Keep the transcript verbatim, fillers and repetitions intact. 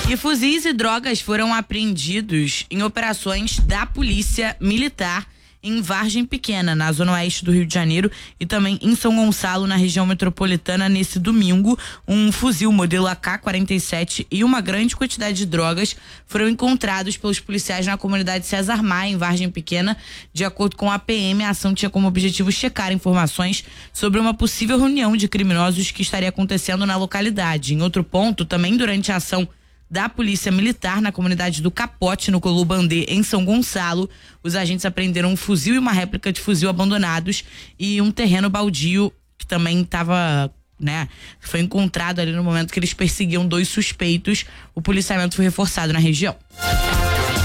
E fuzis e drogas foram apreendidos em operações da Polícia Militar em Vargem Pequena, na zona oeste do Rio de Janeiro, e também em São Gonçalo, na região metropolitana, nesse domingo. Um fuzil modelo A K quarenta e sete e uma grande quantidade de drogas foram encontrados pelos policiais na comunidade César Maia, em Vargem Pequena. De acordo com a P M, a ação tinha como objetivo checar informações sobre uma possível reunião de criminosos que estaria acontecendo na localidade. Em outro ponto, também durante a ação da Polícia Militar na comunidade do Capote, no Colubandê, em São Gonçalo, os agentes apreenderam um fuzil e uma réplica de fuzil abandonados e um terreno baldio que também estava, né, foi encontrado ali no momento que eles perseguiam dois suspeitos. O policiamento foi reforçado na região.